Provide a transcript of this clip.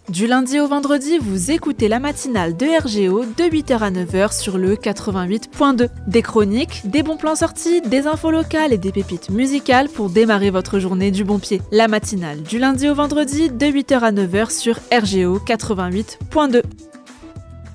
Du lundi au vendredi, vous écoutez la matinale de RGO de 8h à 9h sur le 88.2. Des chroniques, des bons plans sortis, des infos locales et des pépites musicales pour démarrer votre journée du bon pied. La matinale du lundi au vendredi de 8h à 9h sur RGO 88.2.